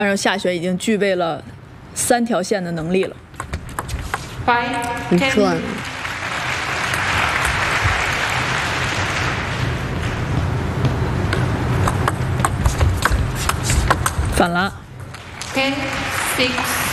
按照夏雪已经具备了3条线的能力了。 你转。 反了。 10, 6.